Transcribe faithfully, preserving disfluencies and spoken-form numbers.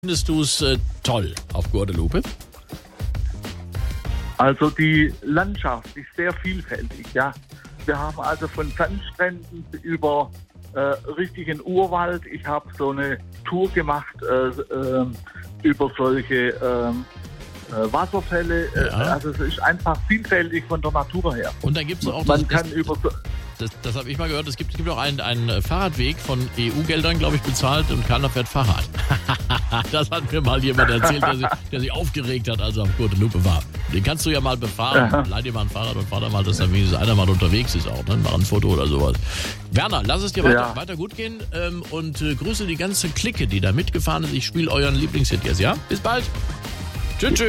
Findest du es äh, toll auf Guadeloupe? Also die Landschaft ist sehr vielfältig, ja. Wir haben also von Sandstränden über äh, richtigen Urwald. Ich habe so eine Tour gemacht äh, äh, über solche äh, äh, Wasserfälle. Ja. Also es ist einfach vielfältig von der Natur her. Und dann gibt es auch Man das, kann das, über so das, das habe ich mal gehört, es gibt, es gibt auch einen, einen Fahrradweg von E U-Geldern, glaube ich, bezahlt und keiner fährt Fahrrad. Das hat mir mal jemand erzählt, der sich, der sich aufgeregt hat, als er auf Guadeloupe war. Den kannst du ja mal befahren. Leih dir mal ein Fahrrad und fahr da mal, dass da wenigstens einer mal unterwegs ist auch. Ne? Mach ein Foto oder sowas. Werner, lass es dir weiter, Ja. weiter gut gehen ähm, und äh, grüße die ganze Clique, die da mitgefahren ist. Ich spiele euren Lieblingshit jetzt, ja? Bis bald. Tschüss, tschüss.